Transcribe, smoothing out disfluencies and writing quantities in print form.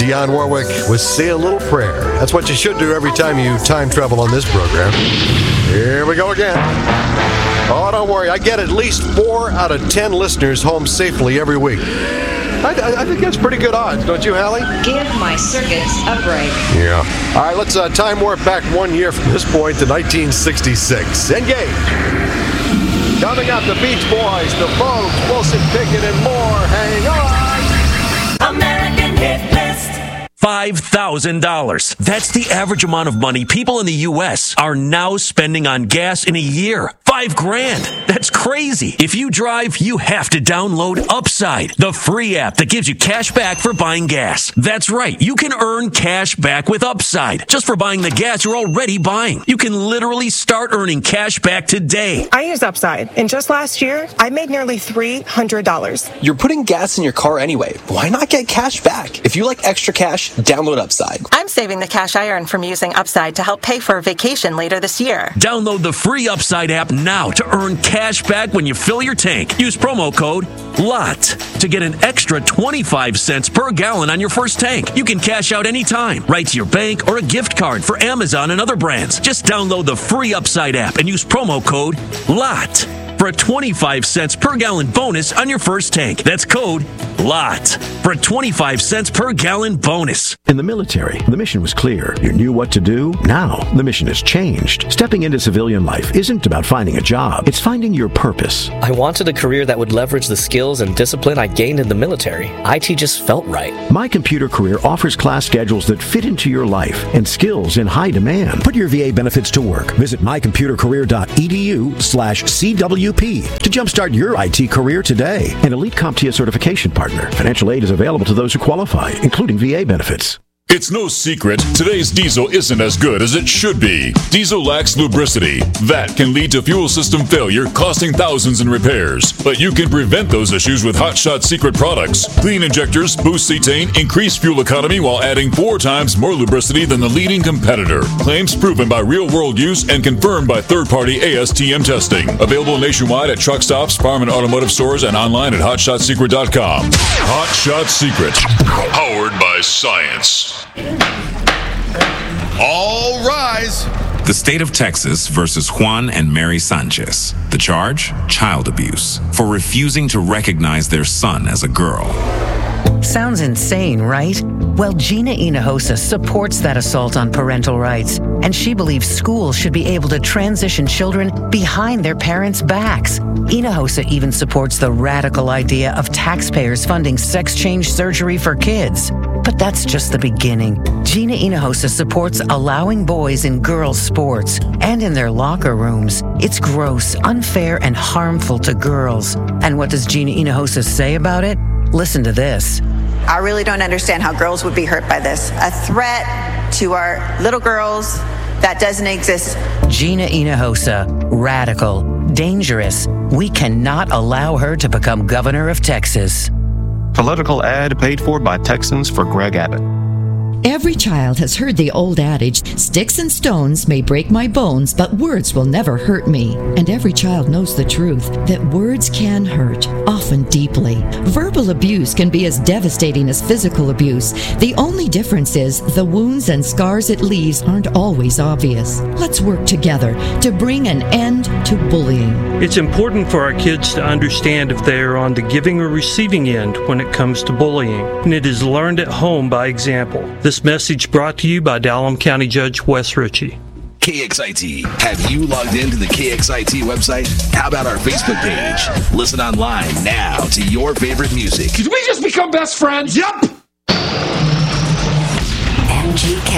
Dionne Warwick with Say a Little Prayer. That's what you should do every time you time travel on this program. Here we go again. Oh, don't worry. I get at least 4 out of 10 listeners home safely every week. I think that's pretty good odds, don't you, Hallie? Give my circuits a break. Yeah. All right, let's time warp back 1 year from this point to 1966. Engage. Coming up, the Beach Boys, the Vogues, Wilson Pickett, and more. Hang on. American Hit List. $5,000. That's the average amount of money people in the U.S. are now spending on gas in a year. $5,000. That's crazy. If you drive, you have to download Upside, the free app that gives you cash back for buying gas. That's right. You can earn cash back with Upside just for buying the gas you're already buying. You can literally start earning cash back today. I use Upside, and just last year, I made nearly $300. You're putting gas in your car anyway. Why not get cash back? If you like extra cash, download Upside. I'm saving the cash I earn from using Upside to help pay for a vacation later this year. Download the free Upside app now to earn cash back when you fill your tank. Use promo code LOT to get an extra 25 cents per gallon on your first tank. You can cash out anytime, right to your bank or a gift card for Amazon and other brands. Just download the free Upside app and use promo code LOT for a 25 cents per gallon bonus on your first tank. That's code LOT for a 25 cents per gallon bonus. In the military, the mission was clear. You knew what to do. Now, the mission has changed. Stepping into civilian life isn't about finding a job. It's finding your purpose. I wanted a career that would leverage the skills and discipline I gained in the military. IT just felt right. My Computer Career offers class schedules that fit into your life and skills in high demand. Put your VA benefits to work. Visit mycomputercareer.edu/CWP to jumpstart your IT career today. An Elite CompTIA certification partner. Financial aid is available to those who qualify, including VA benefits. It's no secret, today's diesel isn't as good as it should be. Diesel lacks lubricity. That can lead to fuel system failure, costing thousands in repairs. But you can prevent those issues with Hot Shot Secret products. Clean injectors, boost cetane, increase fuel economy while adding 4 times more lubricity than the leading competitor. Claims proven by real-world use and confirmed by third-party ASTM testing. Available nationwide at truck stops, farm and automotive stores, and online at HotShotSecret.com. Hot Shot Secret. Powered by science. All rise. The state of Texas versus Juan and Mary Sanchez. The charge? Child abuse for refusing to recognize their son as a girl. Sounds insane, right? Well, Gina Hinojosa supports that assault on parental rights, and she believes schools should be able to transition children behind their parents' backs. Hinojosa even supports the radical idea of taxpayers funding sex change surgery for kids. But that's just the beginning. Gina Hinojosa supports allowing boys in girls' sports and in their locker rooms. It's gross, unfair, and harmful to girls. And what does Gina Hinojosa say about it? Listen to this. I really don't understand how girls would be hurt by this. A threat to our little girls that doesn't exist. Gina Hinojosa, radical, dangerous. We cannot allow her to become governor of Texas. Political ad paid for by Texans for Greg Abbott. Every child has heard the old adage, sticks and stones may break my bones, but words will never hurt me. And every child knows the truth, that words can hurt, often deeply. Verbal abuse can be as devastating as physical abuse. The only difference is the wounds and scars it leaves aren't always obvious. Let's work together to bring an end to bullying. It's important for our kids to understand if they are on the giving or receiving end when it comes to bullying, and it is learned at home by example. This message brought to you by Dallam County Judge Wes Ritchie. KXIT. Have you logged into the KXIT website? How about our Facebook page? Listen online now to your favorite music. Did we just become best friends? Yep! MGK.